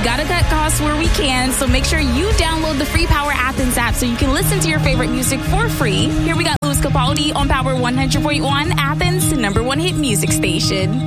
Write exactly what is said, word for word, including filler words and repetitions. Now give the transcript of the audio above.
gotta cut costs where we can, so make sure you download the free Power Athens app so you can listen to your favorite music for free. Here we got Louis Capaldi on Power one hundred point one, Athens, the number one hit music station.